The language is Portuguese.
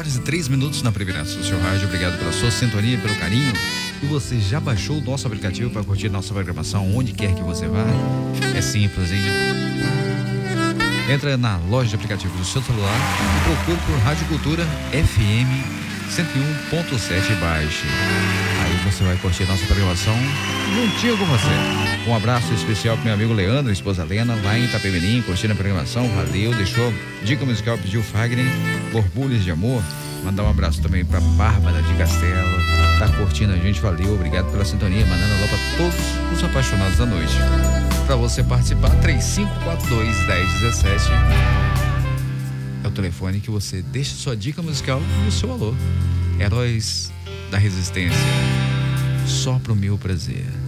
7h03 na Privilégio do seu rádio. Obrigado pela sua sintonia, pelo carinho. E você já baixou o nosso aplicativo para curtir nossa programação onde quer que você vá? É simples, hein? Entra na loja de aplicativos do seu celular e procure por Rádio Cultura FM 101.7 baixe. Aí você vai curtir nossa programação juntinho com você. Um abraço especial pro meu amigo Leandro, esposa Lena, lá em Itapemirim, curtindo a programação. Valeu, deixou dica musical, pediu Fagner, Borbulhos de Amor. Mandar um abraço também pra Bárbara de Castelo, tá curtindo a gente, valeu, obrigado pela sintonia, mandando alô pra todos os apaixonados da noite. Pra você participar, 3542-1017 é o telefone que você deixa sua dica musical e o seu alô. Heróis da Resistência, só pro meu prazer.